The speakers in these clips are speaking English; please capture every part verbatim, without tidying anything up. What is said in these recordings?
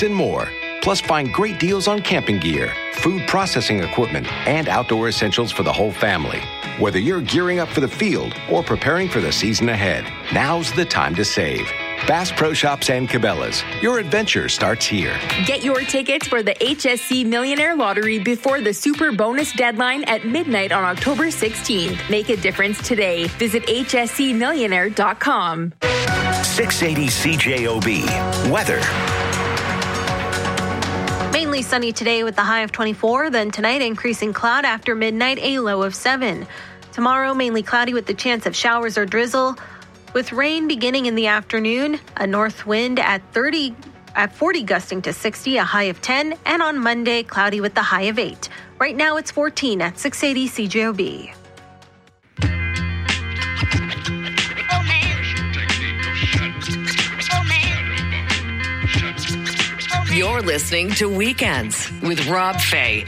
fitness, and more. Plus, find great deals on camping gear, food processing equipment, and outdoor essentials for the whole family. Whether you're gearing up for the field or preparing for the season ahead, now's the time to save. Bass Pro Shops and Cabela's. Your adventure starts here. Get your tickets for the H S C Millionaire Lottery before the Super Bonus deadline at midnight on October sixteenth. Make a difference today. Visit H S C millionaire dot com. six eighty C J O B. Weather. Mainly sunny today with the high of twenty-four. Then tonight, increasing cloud after midnight, a low of seven. Tomorrow, mainly cloudy with the chance of showers or drizzle, with rain beginning in the afternoon. A north wind at thirty, at forty, gusting to sixty, a high of ten. And on Monday, cloudy with the high of eight. Right now, it's fourteen at six eighty C J O B. You're listening to Weekends with Rob Fay.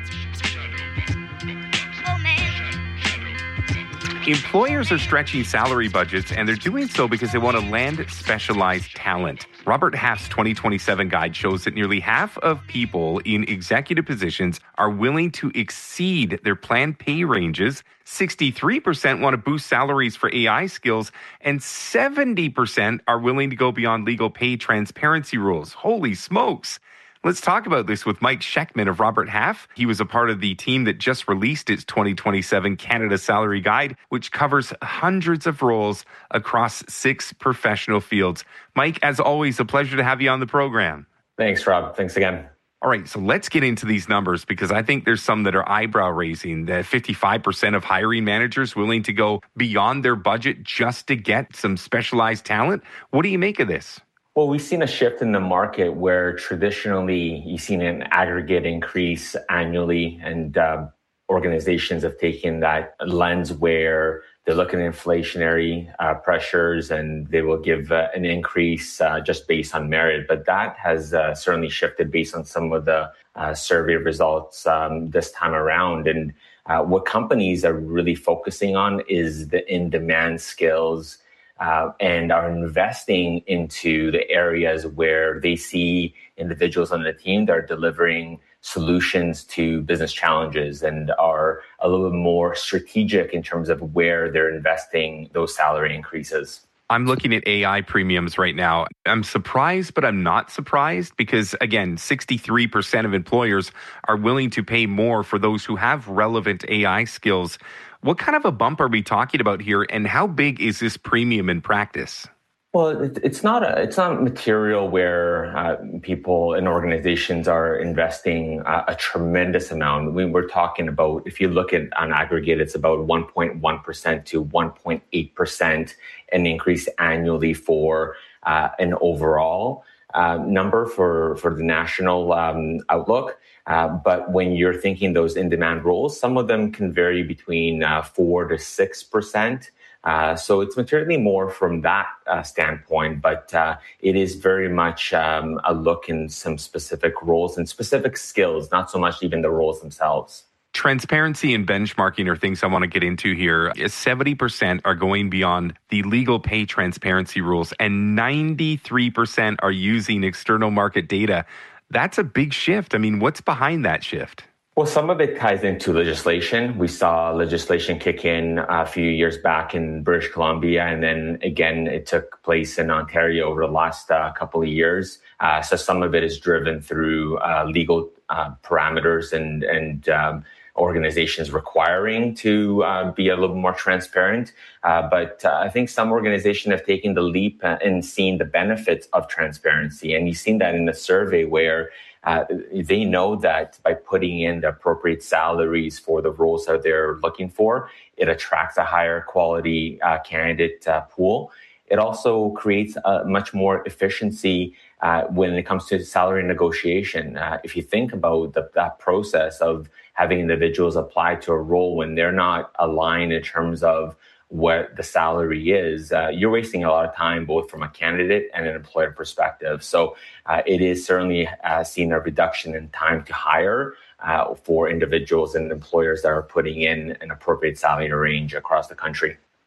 Employers are stretching salary budgets, and they're doing so because they want to land specialized talent. Robert Half's twenty twenty-seven guide shows that nearly half of people in executive positions are willing to exceed their planned pay ranges. sixty-three percent want to boost salaries for A I skills, and seventy percent are willing to go beyond legal pay transparency rules. Holy smokes. Let's talk about this with Mike Sheckman of Robert Half. He was a part of the team that just released its twenty twenty-seven Canada Salary Guide, which covers hundreds of roles across six professional fields. Mike, as always, a pleasure to have you on the program. Thanks, Rob. Thanks again. All right, so let's get into these numbers because I think there's some that are eyebrow-raising. The fifty-five percent of hiring managers willing to go beyond their budget just to get some specialized talent. What do you make of this? Well, we've seen a shift in the market where traditionally you've seen an aggregate increase annually, and uh, organizations have taken that lens where they're looking at inflationary uh, pressures and they will give uh, an increase uh, just based on merit. But that has uh, certainly shifted based on some of the uh, survey results um, this time around. And uh, what companies are really focusing on is the in-demand skills Uh, and are investing into the areas where they see individuals on the team that are delivering solutions to business challenges and are a little bit more strategic in terms of where they're investing those salary increases. I'm looking at A I premiums right now. I'm surprised, but I'm not surprised because, again, sixty-three percent of employers are willing to pay more for those who have relevant A I skills. What kind of a bump are we talking about here, and how big is this premium in practice? Well, it's not a it's not material where uh, people and organizations are investing uh, a tremendous amount. We, we're talking about, if you look at on aggregate, it's about one point one percent to one point eight percent an increase annually for uh, an overall uh, number for for the national um, outlook. Uh, but when you're thinking those in-demand roles, some of them can vary between uh, four to six percent. Uh, so it's materially more from that uh, standpoint, but uh, it is very much um, a look in some specific roles and specific skills, not so much even the roles themselves. Transparency and benchmarking are things I want to get into here. seventy percent are going beyond the legal pay transparency rules, and ninety-three percent are using external market data. That's a big shift. I mean, what's behind that shift? Well, some of it ties into legislation. We saw legislation kick in a few years back in British Columbia, and then again, it took place in Ontario over the last uh, couple of years. Uh, so some of it is driven through uh, legal uh, parameters and, and um, organizations requiring to uh, be a little more transparent. Uh, but uh, I think some organizations have taken the leap and seen the benefits of transparency. And you've seen that in the survey where uh, they know that by putting in the appropriate salaries for the roles that they're looking for, it attracts a higher quality uh, candidate uh, pool. It also creates a much more efficiency uh, when it comes to salary negotiation. Uh, if you think about the, that process of having individuals apply to a role when they're not aligned in terms of what the salary is, uh, you're wasting a lot of time, both from a candidate and an employer perspective. So uh, it is certainly uh, seen a reduction in time to hire uh, for individuals and employers that are putting in an appropriate salary range across the country.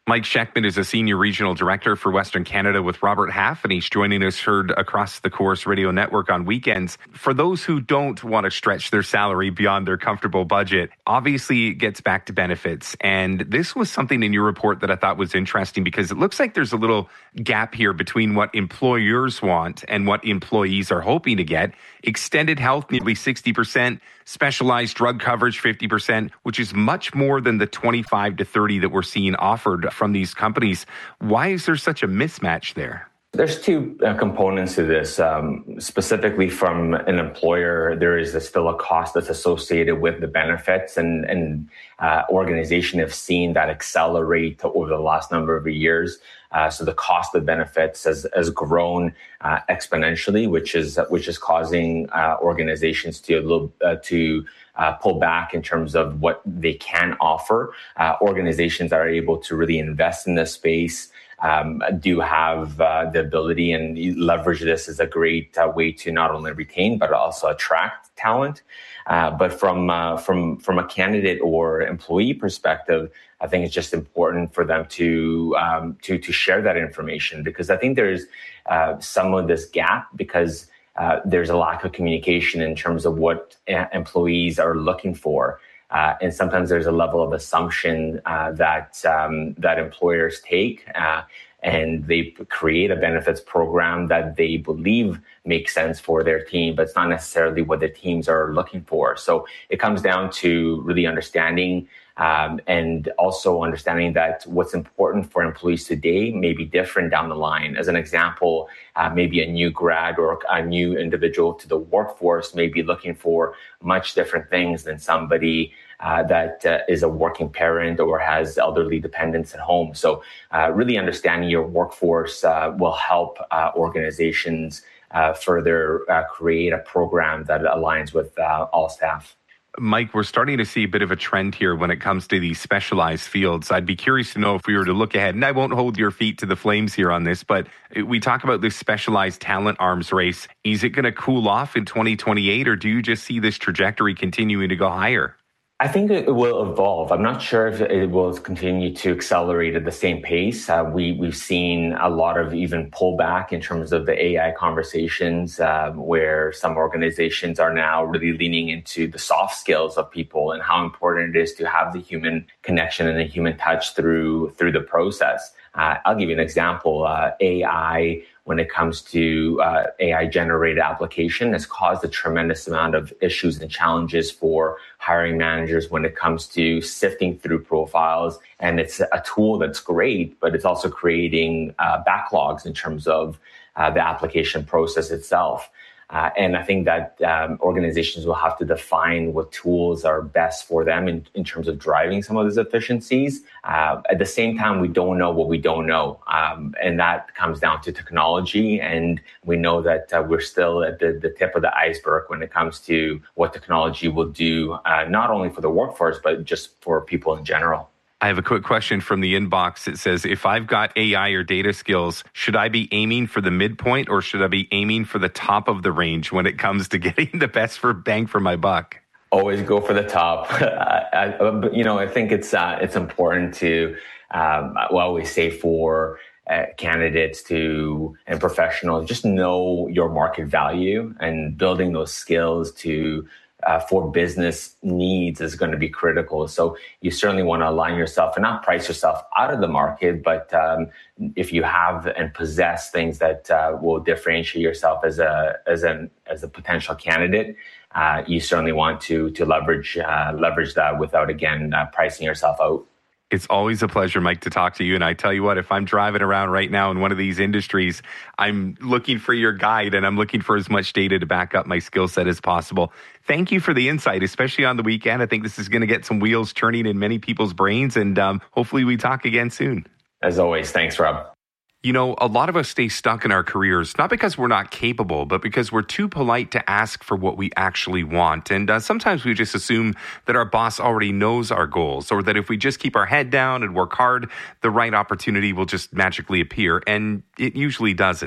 Mike Sheckman is a Senior Regional Director for Western Canada with Robert Half, and he's joining us heard across the Corus Radio Network on weekends. For those who don't want to stretch their salary beyond their comfortable budget, obviously it gets back to benefits. And this was something in your report that I thought was interesting because it looks like there's a little gap here between what employers want and what employees are hoping to get. Extended health, nearly sixty percent. Specialized drug coverage, fifty percent, which is much more than the twenty-five to thirty that we're seeing offered from these companies. Why is there such a mismatch there? There's two uh, components to this. Um, specifically from an employer, there is a, still a cost that's associated with the benefits, and, and uh, organizations have seen that accelerate over the last number of years. Uh, so the cost of benefits has, has grown uh, exponentially, which is which is causing uh, organizations to a little, uh, to uh, pull back in terms of what they can offer. Uh, organizations that are able to really invest in this space Um, do have uh, the ability and leverage this as a great uh, way to not only retain but also attract talent. Uh, but from uh, from from a candidate or employee perspective, I think it's just important for them to um, to to share that information, because I think there's uh, some of this gap because uh, there's a lack of communication in terms of what uh, employees are looking for. Uh, and sometimes there's a level of assumption uh, that um, that employers take, uh, and they create a benefits program that they believe makes sense for their team, but it's not necessarily what the teams are looking for. So it comes down to really understanding um, and also understanding that what's important for employees today may be different down the line. As an example, uh, maybe a new grad or a new individual to the workforce may be looking for much different things than somebody uh, that uh, is a working parent or has elderly dependents at home. So uh, really understanding your workforce uh, will help uh, organizations uh, further uh, create a program that aligns with uh, all staff. Mike, we're starting to see a bit of a trend here when it comes to these specialized fields. I'd be curious to know if we were to look ahead, and I won't hold your feet to the flames here on this, but we talk about this specialized talent arms race. Is it going to cool off in twenty twenty-eight, or do you just see this trajectory continuing to go higher? I think it will evolve. I'm not sure if it will continue to accelerate at the same pace. Uh, we, we've seen a lot of even pullback in terms of the A I conversations, um, where some organizations are now really leaning into the soft skills of people and how important it is to have the human connection and the human touch through through the process. Uh, I'll give you an example. Uh, A I, when it comes to uh, A I-generated application, has caused a tremendous amount of issues and challenges for hiring managers when it comes to sifting through profiles. And it's a tool that's great, but it's also creating uh, backlogs in terms of uh, the application process itself. Uh, and I think that um, organizations will have to define what tools are best for them in, in terms of driving some of those efficiencies. Uh, at the same time, we don't know what we don't know. Um, and that comes down to technology. And we know that uh, we're still at the, the tip of the iceberg when it comes to what technology will do, uh, not only for the workforce, but just for people in general. I have a quick question from the inbox. It says, if I've got A I or data skills, should I be aiming for the midpoint or should I be aiming for the top of the range when it comes to getting the best for bang for my buck? Always go for the top. I, I, you know, I think it's uh, it's important to, um, well, I always say for uh, candidates to and professionals, just know your market value, and building those skills to Uh, for business needs is going to be critical. So you certainly want to align yourself and not price yourself out of the market, but um, if you have and possess things that uh, will differentiate yourself as a as an as a potential candidate, uh, you certainly want to to leverage uh, leverage that without again uh, pricing yourself out. It's always a pleasure, Mike, to talk to you. And I tell you what, if I'm driving around right now in one of these industries, I'm looking for your guide and I'm looking for as much data to back up my skill set as possible. Thank you for the insight, especially on the weekend. I think this is going to get some wheels turning in many people's brains, and um, hopefully we talk again soon. As always, thanks, Rob. You know, a lot of us stay stuck in our careers, not because we're not capable, but because we're too polite to ask for what we actually want. And uh, sometimes we just assume that our boss already knows our goals, or that if we just keep our head down and work hard, the right opportunity will just magically appear. And it usually doesn't.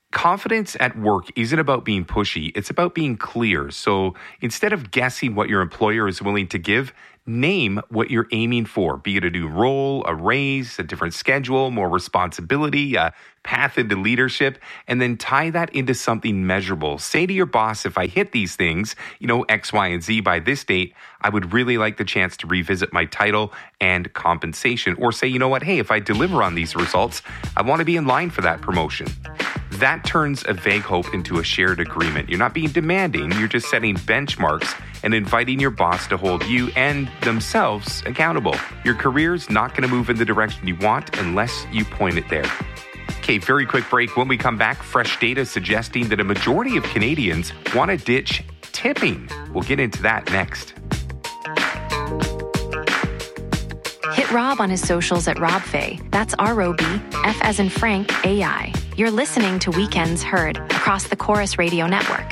Confidence at work isn't about being pushy. It's about being clear. So instead of guessing what your employer is willing to give, name what you're aiming for, be it a new role, a raise, a different schedule, more responsibility, a path into leadership, and then tie that into something measurable. Say to your boss, if I hit these things, you know, X, Y, and Z by this date, I would really like the chance to revisit my title and compensation. Or say, you know what, hey, if I deliver on these results, I want to be in line for that promotion. That turns a vague hope into a shared agreement. You're not being demanding, you're just setting benchmarks and inviting your boss to hold you and themselves accountable. Your career's not going to move in the direction you want unless you point it there. Okay, very quick break. When we come back, fresh data suggesting that a majority of Canadians want to ditch tipping. We'll get into that next. Hit Rob on his socials at Rob Fay. That's R O B, F as in Frank, A I. You're listening to Weekends Heard across the Chorus Radio Network.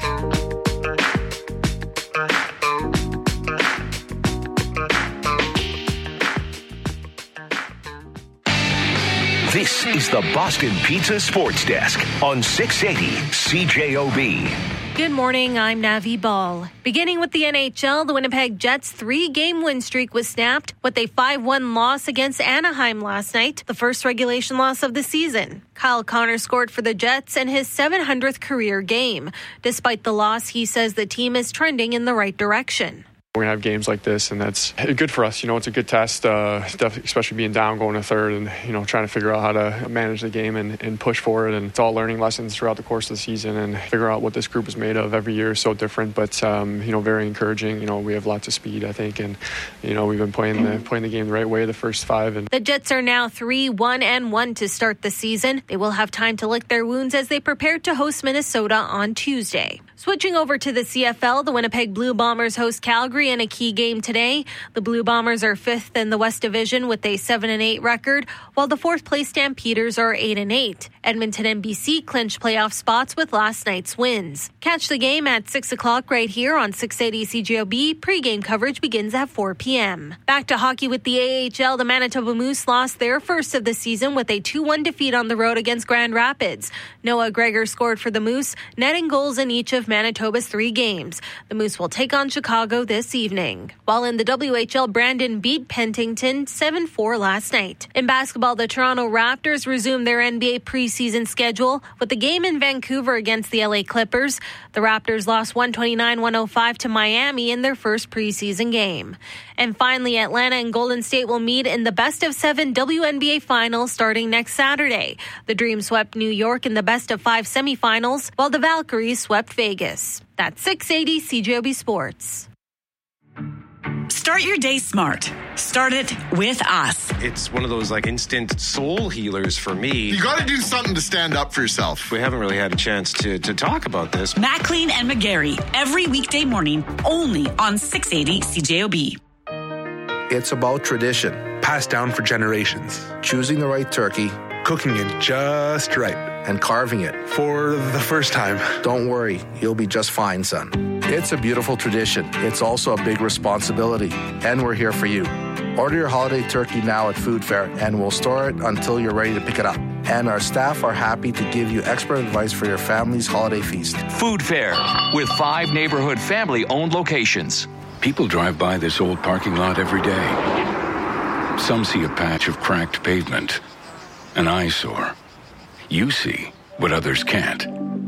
This is the Boston Pizza Sports Desk on six eighty C J O B. Good morning, I'm Navi Ball. Beginning with the N H L, the Winnipeg Jets' three-game win streak was snapped with a five one loss against Anaheim last night, the first regulation loss of the season. Kyle Connor scored for the Jets in his seven hundredth career game. Despite the loss, he says the team is trending in the right direction. We're going to have games like this, and that's good for us. You know, it's a good test, uh, especially being down, going to third, and, you know, trying to figure out how to manage the game and, and push forward. And it's all learning lessons throughout the course of the season and figure out what this group is made of. Every year is so different, but, um, you know, very encouraging. You know, we have lots of speed, I think, and, you know, we've been playing the, playing the game the right way the first five. And the Jets are now three one and one to start the season. They will have time to lick their wounds as they prepare to host Minnesota on Tuesday. Switching over to the C F L, the Winnipeg Blue Bombers host Calgary in a key game today. The Blue Bombers are fifth in the West Division with a seven and eight record, while the fourth place Stampeders are eight and eight. Edmonton and B C clinched playoff spots with last night's wins. Catch the game at six o'clock right here on six eighty C J O B. Pre-game coverage begins at four p.m. Back to hockey with the A H L. The Manitoba Moose lost their first of the season with a two one defeat on the road against Grand Rapids. Noah Gregor scored for the Moose, netting goals in each of Manitoba's three games. The Moose will take on Chicago this evening. While in the W H L, Brandon beat Pentington seven four last night. In basketball, the Toronto Raptors resumed their N B A preseason schedule with the game in Vancouver against the L A Clippers. The Raptors lost one twenty-nine to one oh five to Miami in their first preseason game. And finally, Atlanta and Golden State will meet in the best of seven W N B A finals starting next Saturday. The Dream swept New York in the best of five semifinals, while the Valkyries swept Vegas. That's six eighty C J O B Sports. Start your day smart. Start it with us. It's one of those like instant soul healers for me. You got to do something to stand up for yourself. We haven't really had a chance to, to talk about this. Maclean and McGarry, every weekday morning, only on six eighty C J O B. It's about tradition, passed down for generations. Choosing the right turkey, cooking it just right, and carving it for the first time. Don't worry, you'll be just fine, son. It's a beautiful tradition. It's also a big responsibility, and we're here for you. Order your holiday turkey now at Food Fair, and we'll store it until you're ready to pick it up. And our staff are happy to give you expert advice for your family's holiday feast. Food Fair, with five neighborhood family-owned locations. People drive by this old parking lot every day. Some see a patch of cracked pavement, an eyesore. You see what others can't.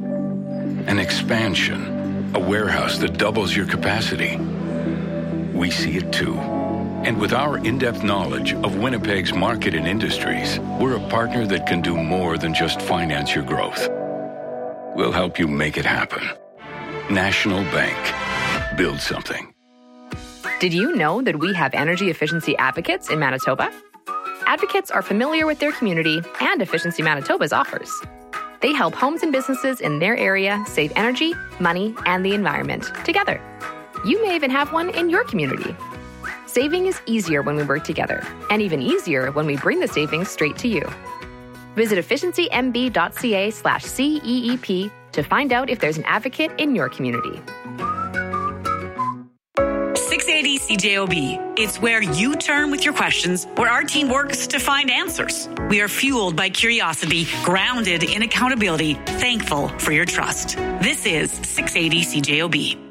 An expansion, a warehouse that doubles your capacity. We see it too. And with our in-depth knowledge of Winnipeg's market and industries, we're a partner that can do more than just finance your growth. We'll help you make it happen. National Bank. Build something. Did you know that we have energy efficiency advocates in Manitoba? Advocates are familiar with their community and Efficiency Manitoba's offers. They help homes and businesses in their area save energy, money, and the environment together. You may even have one in your community. Saving is easier when we work together, and even easier when we bring the savings straight to you. Visit efficiencymb.ca slash CEEP to find out if there's an advocate in your community. six eighty C J O B. It's where you turn with your questions, where our team works to find answers. We are fueled by curiosity, grounded in accountability, thankful for your trust. This is six eighty C J O B.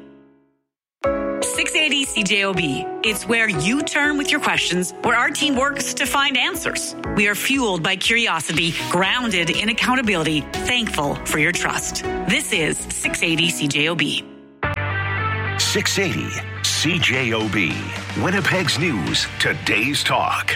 six eighty C J O B. It's where you turn with your questions, where our team works to find answers. We are fueled by curiosity, grounded in accountability, thankful for your trust. This is six eighty C J O B. six eighty C J O B. Winnipeg's news, today's talk.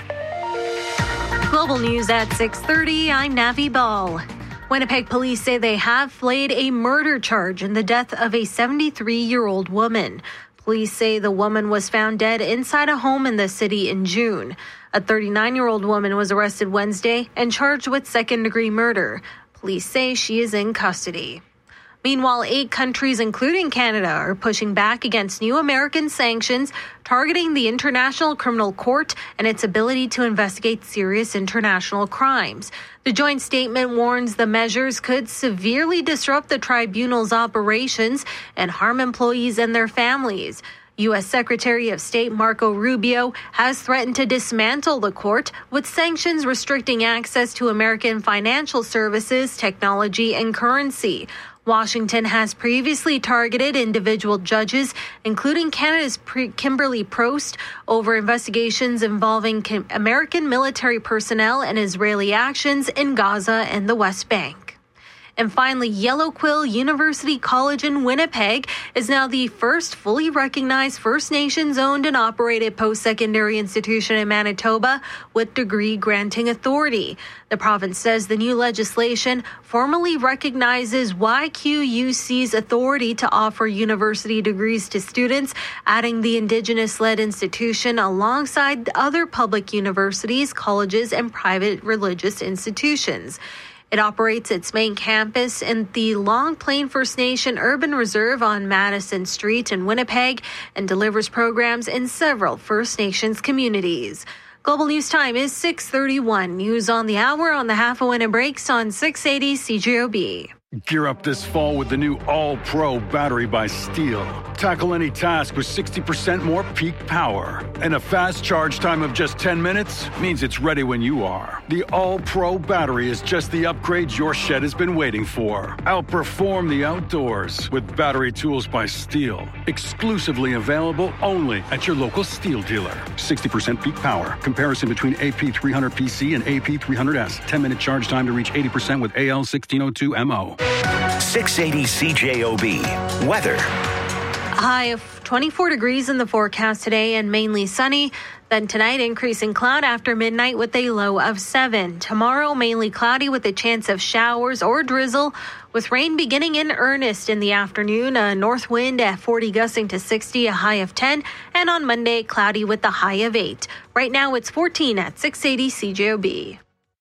Global news at six thirty. I'm Navi Ball. Winnipeg police say they have laid a murder charge in the death of a seventy-three-year-old woman. Police say the woman was found dead inside a home in the city in June. A thirty-nine-year-old woman was arrested Wednesday and charged with second-degree murder. Police say she is in custody. Meanwhile, eight countries, including Canada, are pushing back against new American sanctions targeting the International Criminal Court and its ability to investigate serious international crimes. The joint statement warns the measures could severely disrupt the tribunal's operations and harm employees and their families. U S Secretary of State Marco Rubio has threatened to dismantle the court with sanctions restricting access to American financial services, technology, and currency. Washington has previously targeted individual judges, including Canada's Kimberly Prost, over investigations involving American military personnel and Israeli actions in Gaza and the West Bank. And finally, Yellow Quill University College in Winnipeg is now the first fully recognized First Nations-owned and operated post-secondary institution in Manitoba with degree-granting authority. The province says the new legislation formally recognizes Y Q U C's authority to offer university degrees to students, adding the Indigenous-led institution alongside other public universities, colleges, and private religious institutions. It operates its main campus in the Long Plain First Nation Urban Reserve on Madison Street in Winnipeg and delivers programs in several First Nations communities. Global News Time is six thirty-one. News on the hour on the half a winner breaks on six eighty C J O B. Gear up this fall with the new All-Pro battery by Steel. Tackle any task with sixty percent more peak power. And a fast charge time of just ten minutes means it's ready when you are. The All-Pro battery is just the upgrade your shed has been waiting for. Outperform the outdoors with battery tools by Steel. Exclusively available only at your local Steel dealer. sixty percent peak power. Comparison between A P three hundred P C and A P three hundred S. ten minute charge time to reach eighty percent with A L sixteen oh two M O. six eighty C J O B. Weather. A high of twenty-four degrees in the forecast today and mainly sunny. Then tonight, increasing cloud after midnight with a low of seven. Tomorrow, mainly cloudy with a chance of showers or drizzle, with rain beginning in earnest in the afternoon. A north wind at forty gusting to sixty, a high of ten. And on Monday, cloudy with a high of eight. Right now, it's fourteen at six eighty C J O B.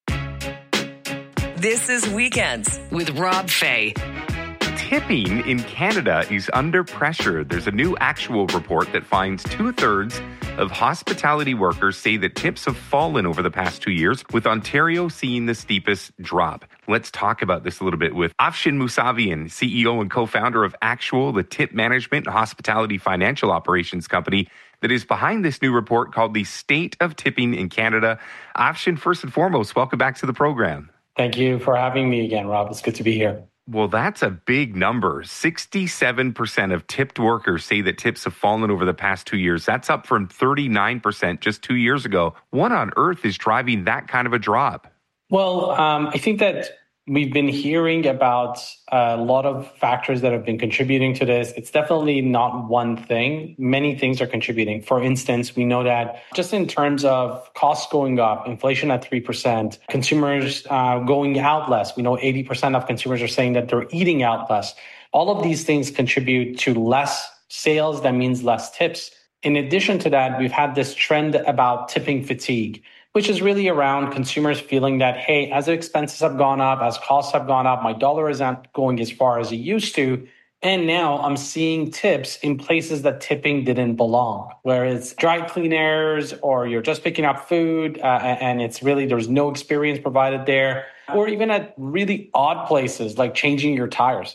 This is Weekends with Rob Fay. Tipping in Canada is under pressure. There's a new actual report that finds two-thirds of hospitality workers say that tips have fallen over the past two years, with Ontario seeing the steepest drop. Let's talk about this a little bit with Afshin Mousavian, C E O and co-founder of Actual, the tip management and hospitality financial operations company that is behind this new report called The State of Tipping in Canada. Afshin, first and foremost, welcome back to the program. Thank you for having me again, Rob. It's good to be here. Well, that's a big number. sixty-seven percent of tipped workers say that tips have fallen over the past two years. That's up from thirty-nine percent just two years ago. What on earth is driving that kind of a drop? Well, um, I think that we've been hearing about a lot of factors that have been contributing to this. It's definitely not one thing. Many things are contributing. For instance, we know that just in terms of costs going up, inflation at three percent, consumers uh, going out less. We know eighty percent of consumers are saying that they're eating out less. All of these things contribute to less sales. That means less tips. In addition to that, we've had this trend about tipping fatigue, which is really around consumers feeling that, hey, as expenses have gone up, as costs have gone up, my dollar isn't going as far as it used to. And now I'm seeing tips in places that tipping didn't belong, where it's dry cleaners or you're just picking up food uh, and it's really, there's no experience provided there, or even at really odd places like changing your tires.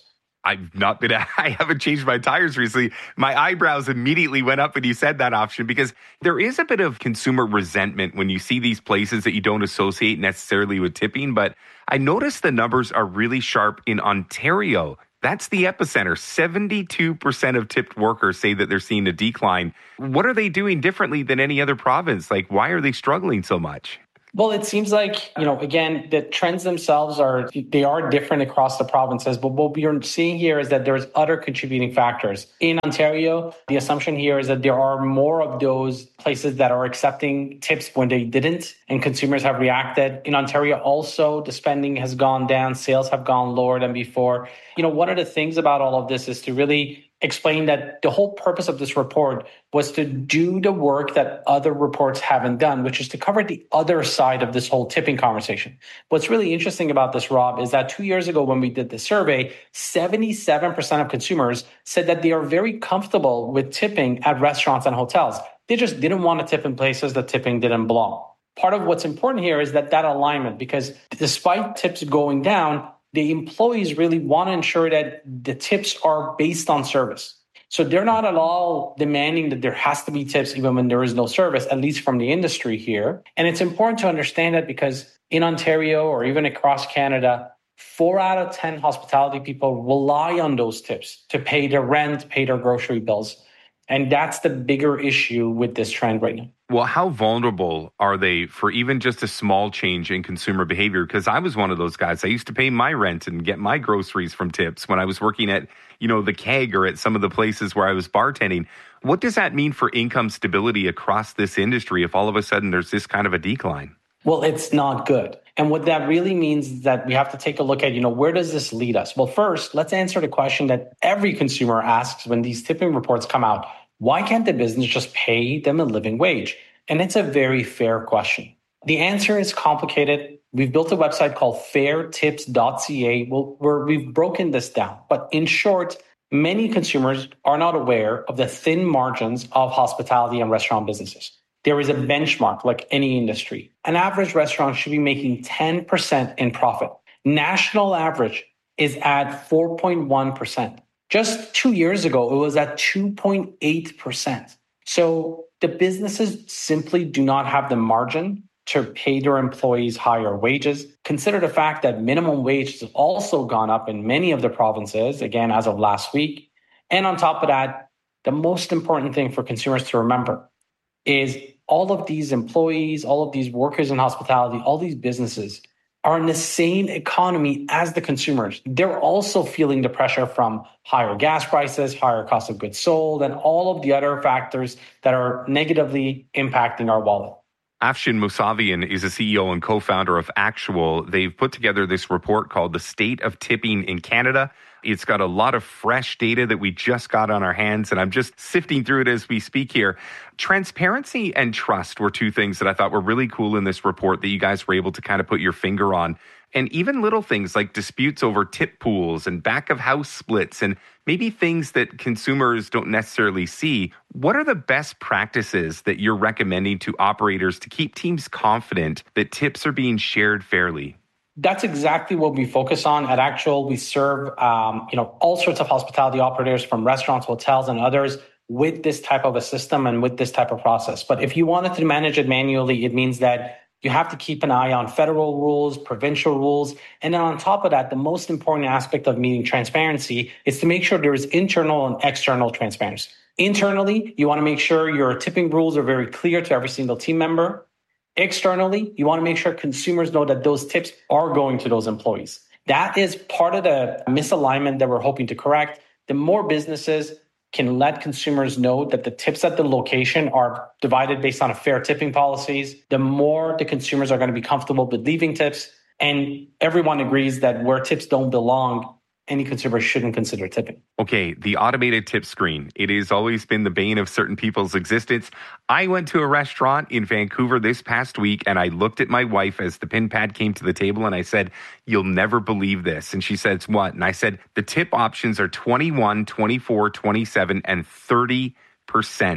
I've not been, I haven't changed my tires recently. My eyebrows immediately went up when you said that option, because there is a bit of consumer resentment when you see these places that you don't associate necessarily with tipping. But I noticed the numbers are really sharp in Ontario. That's the epicenter. seventy-two percent of tipped workers say that they're seeing a decline. What are they doing differently than any other province? Like, why are they struggling so much? Well, it seems like, you know, again, the trends themselves are, they are different across the provinces. But what we're seeing here is that there's other contributing factors. In Ontario, the assumption here is that there are more of those places that are accepting tips when they didn't, and consumers have reacted. In Ontario, also, the spending has gone down, sales have gone lower than before. You know, one of the things about all of this is to really explain that the whole purpose of this report was to do the work that other reports haven't done, which is to cover the other side of this whole tipping conversation. What's really interesting about this, Rob, is that two years ago when we did the survey, seventy-seven percent of consumers said that they are very comfortable with tipping at restaurants and hotels. They just didn't want to tip in places that tipping didn't belong. Part of what's important here is that that alignment, because despite tips going down, the employees really want to ensure that the tips are based on service. So they're not at all demanding that there has to be tips even when there is no service, at least from the industry here. And it's important to understand that because in Ontario or even across Canada, four out of ten hospitality people rely on those tips to pay their rent, pay their grocery bills. And that's the bigger issue with this trend right now. Well, how vulnerable are they for even just a small change in consumer behavior? Because I was one of those guys. I used to pay my rent and get my groceries from tips when I was working at, you know, the Keg or at some of the places where I was bartending. What does that mean for income stability across this industry if all of a sudden there's this kind of a decline? Well, it's not good. And what that really means is that we have to take a look at, you know, where does this lead us? Well, first, let's answer the question that every consumer asks when these tipping reports come out. Why can't the business just pay them a living wage? And it's a very fair question. The answer is complicated. We've built a website called fair tips dot c a where we've broken this down. But in short, many consumers are not aware of the thin margins of hospitality and restaurant businesses. There is a benchmark like any industry. An average restaurant should be making ten percent in profit. National average is at four point one percent. Just two years ago, it was at two point eight percent. So the businesses simply do not have the margin to pay their employees higher wages. Consider the fact that minimum wage has also gone up in many of the provinces, again, as of last week. And on top of that, the most important thing for consumers to remember is all of these employees, all of these workers in hospitality, all these businesses are in the same economy as the consumers. They're also feeling the pressure from higher gas prices, higher cost of goods sold, and all of the other factors that are negatively impacting our wallet. Afshin Mousavian is a C E O and co-founder of Actual. They've put together this report called The State of Tipping in Canada. It's got a lot of fresh data that we just got on our hands, and I'm just sifting through it as we speak here. Transparency and trust were two things that I thought were really cool in this report that you guys were able to kind of put your finger on. And even little things like disputes over tip pools and back of house splits and maybe things that consumers don't necessarily see. What are the best practices that you're recommending to operators to keep teams confident that tips are being shared fairly? That's exactly what we focus on at Actual. We serve, um, you know, all sorts of hospitality operators from restaurants, hotels, and others with this type of a system and with this type of process. But if you wanted to manage it manually, it means that you have to keep an eye on federal rules, provincial rules. And then on top of that, the most important aspect of meeting transparency is to make sure there is internal and external transparency. Internally, you want to make sure your tipping rules are very clear to every single team member. Externally, you want to make sure consumers know that those tips are going to those employees. That is part of the misalignment that we're hoping to correct. The more businesses can let consumers know that the tips at the location are divided based on a fair tipping policies, the more the consumers are going to be comfortable with leaving tips. And everyone agrees that where tips don't belong, any consumer shouldn't consider tipping. Okay, the automated tip screen. It has always been the bane of certain people's existence. I went to a restaurant in Vancouver this past week and I looked at my wife as the pin pad came to the table and I said, "You'll never believe this." And she said, "What?" And I said, "The tip options are twenty-one, twenty-four, twenty-seven, and thirty percent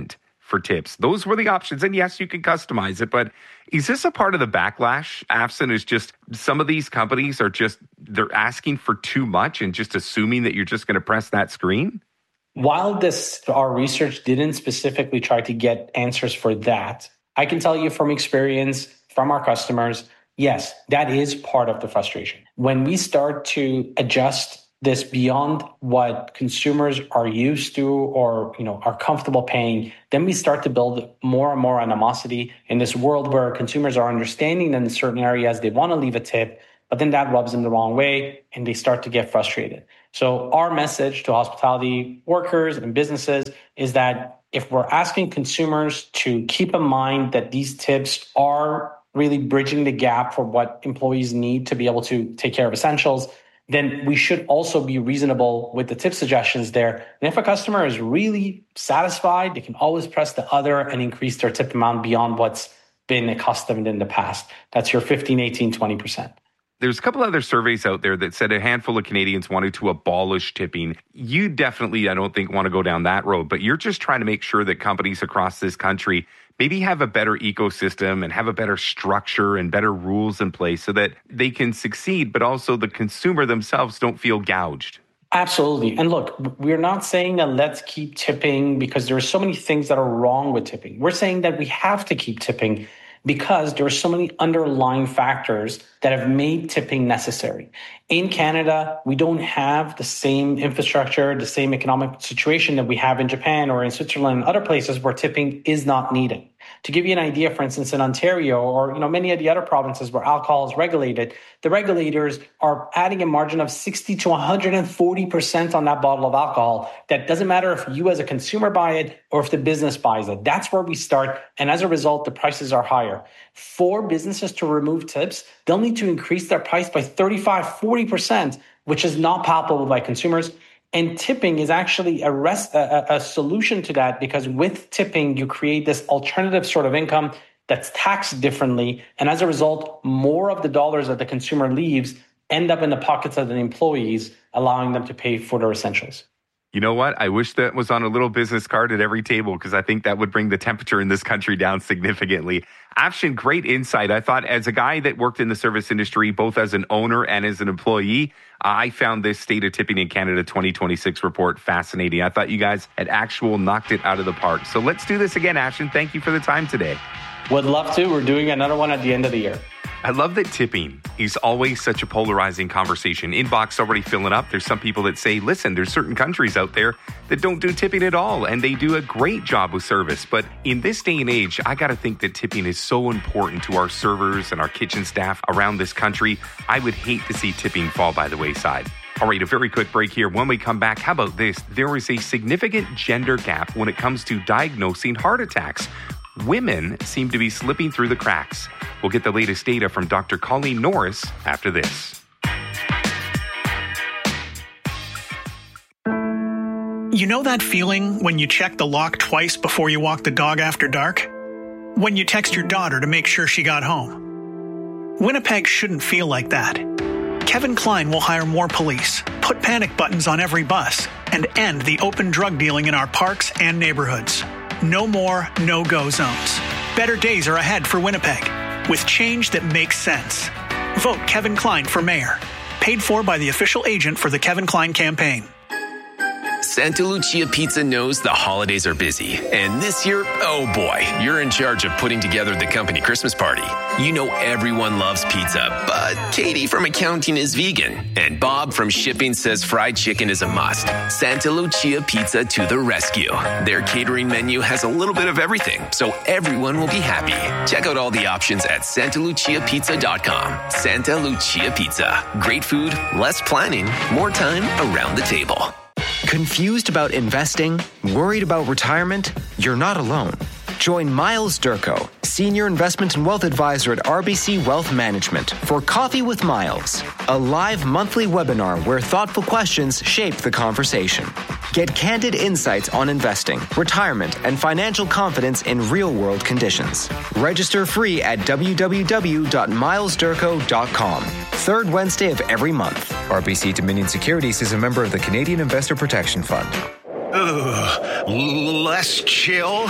for tips. Those were the options. And yes, you can customize it, but is this a part of the backlash, Afson, is just some of these companies are just, they're asking for too much and just assuming that you're just going to press that screen? While this, our research didn't specifically try to get answers for that, I can tell you from experience from our customers, yes, that is part of the frustration. When we start to adjust this beyond what consumers are used to or, you know, are comfortable paying, then we start to build more and more animosity in this world where consumers are understanding in certain areas they want to leave a tip, but then that rubs them the wrong way and they start to get frustrated. So our message to hospitality workers and businesses is that if we're asking consumers to keep in mind that these tips are really bridging the gap for what employees need to be able to take care of essentials, then we should also be reasonable with the tip suggestions there. And if a customer is really satisfied, they can always press the other and increase their tip amount beyond what's been accustomed in the past. That's your fifteen, eighteen, twenty percent. There's a couple other surveys out there that said a handful of Canadians wanted to abolish tipping. You definitely, I don't think, want to go down that road, but you're just trying to make sure that companies across this country maybe have a better ecosystem and have a better structure and better rules in place so that they can succeed, but also the consumer themselves don't feel gouged. Absolutely. And look, we're not saying that let's keep tipping because there are so many things that are wrong with tipping. We're saying that we have to keep tipping because there are so many underlying factors that have made tipping necessary. In Canada, we don't have the same infrastructure, the same economic situation that we have in Japan or in Switzerland and other places where tipping is not needed. To give you an idea, for instance, in Ontario or you know many of the other provinces where alcohol is regulated, the regulators are adding a margin of sixty to one hundred forty percent on that bottle of alcohol. That doesn't matter if you as a consumer buy it or if the business buys it. That's where we start. And as a result, the prices are higher. For businesses to remove tips, they'll need to increase their price by thirty-five, forty percent, which is not palpable by consumers. And tipping is actually a, rest, a, a solution to that because with tipping, you create this alternative sort of income that's taxed differently. And as a result, more of the dollars that the consumer leaves end up in the pockets of the employees, allowing them to pay for their essentials. You know what? I wish that was on a little business card at every table because I think that would bring the temperature in this country down significantly. Afshin, great insight. I thought as a guy that worked in the service industry, both as an owner and as an employee, I found this State of Tipping in Canada twenty twenty-six report fascinating. I thought you guys had actual knocked it out of the park. So let's do this again, Afshin. Thank you for the time today. Would love to. We're doing another one at the end of the year. I love that tipping is always such a polarizing conversation. Inbox already filling up. There's some people that say, listen, there's certain countries out there that don't do tipping at all, and they do a great job with service. But in this day and age, I got to think that tipping is so important to our servers and our kitchen staff around this country. I would hate to see tipping fall by the wayside. All right, a very quick break here. When we come back, how about this? There is a significant gender gap when it comes to diagnosing heart attacks. Women seem to be slipping through the cracks. We'll get the latest data from Doctor Colleen Norris after this. You know that feeling when you check the lock twice before you walk the dog after dark? When you text your daughter to make sure she got home? Winnipeg shouldn't feel like that. Kevin Klein will hire more police, put panic buttons on every bus, and end the open drug dealing in our parks and neighborhoods. No more no-go zones. Better days are ahead for Winnipeg, with change that makes sense. Vote Kevin Klein for mayor. Paid for by the official agent for the Kevin Klein campaign. Santa Lucia Pizza knows the holidays are busy. And this year, oh boy, you're in charge of putting together the company Christmas party. You know everyone loves pizza, but Katie from accounting is vegan. And Bob from shipping says fried chicken is a must. Santa Lucia Pizza to the rescue. Their catering menu has a little bit of everything, so everyone will be happy. Check out all the options at santa lucia pizza dot com. Santa Lucia Pizza. Great food, less planning, more time around the table. Confused about investing? Worried about retirement? You're not alone. Join Miles Durko, Senior Investment and Wealth Advisor at R B C Wealth Management, for Coffee with Miles, a live monthly webinar where thoughtful questions shape the conversation. Get candid insights on investing, retirement, and financial confidence in real-world conditions. Register free at w w w dot miles durko dot com. Third Wednesday of every month. R B C Dominion Securities is a member of the Canadian Investor Protection Fund. Ugh, less chill,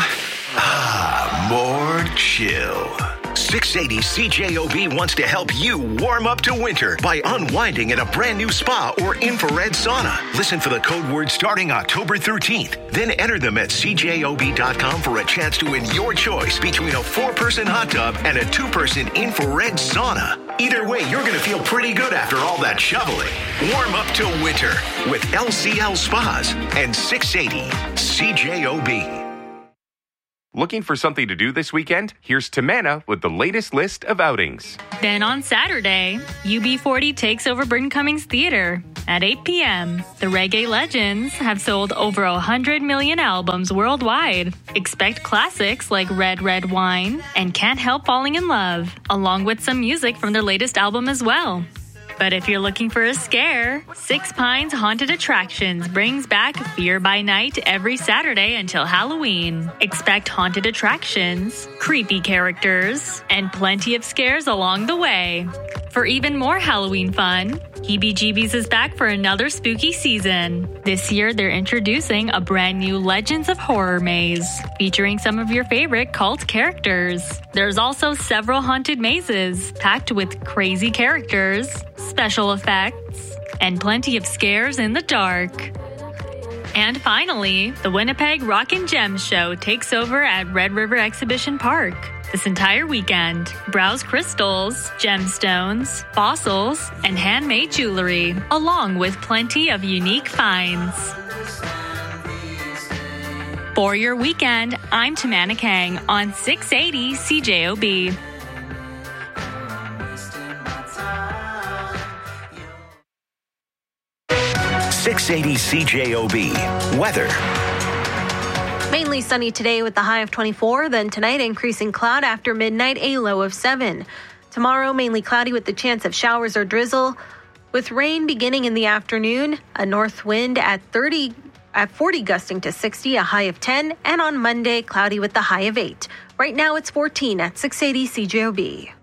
Ah, more chill. six eighty C J O B wants to help you warm up to winter by unwinding in a brand new spa or infrared sauna. Listen for the code word starting October thirteenth. Then enter them at C J O B dot com for a chance to win your choice between a four-person hot tub and a two-person infrared sauna. Either way, you're going to feel pretty good after all that shoveling. Warm up to winter with L C L Spas and six eighty C J O B. Looking for something to do this weekend? Here's Tamana with the latest list of outings. Then on Saturday, U B forty takes over Britton Cummings Theater. At eight p.m., the Reggae Legends have sold over one hundred million albums worldwide. Expect classics like Red Red Wine and Can't Help Falling in Love, along with some music from their latest album as well. But if you're looking for a scare, Six Pines Haunted Attractions brings back Fear by Night every Saturday until Halloween. Expect haunted attractions, creepy characters, and plenty of scares along the way. For even more Halloween fun, Heebie-Jeebies is back for another spooky season. This year, they're introducing a brand new Legends of Horror maze, featuring some of your favorite cult characters. There's also several haunted mazes, packed with crazy characters, special effects, and plenty of scares in the dark. And finally, the Winnipeg Rock and Gems Show takes over at Red River Exhibition Park. This entire weekend, browse crystals, gemstones, fossils, and handmade jewelry, along with plenty of unique finds. For your weekend, I'm Tamana Kang on six eighty C J O B. six eighty C J O B. Weather. Mainly sunny today with the high of twenty-four. Then tonight, increasing cloud after midnight, a low of seven. Tomorrow, mainly cloudy with the chance of showers or drizzle, with rain beginning in the afternoon. A north wind at thirty, at forty, gusting to sixty, a high of ten. And on Monday, cloudy with the high of eight. Right now, it's fourteen at six eighty C J O B.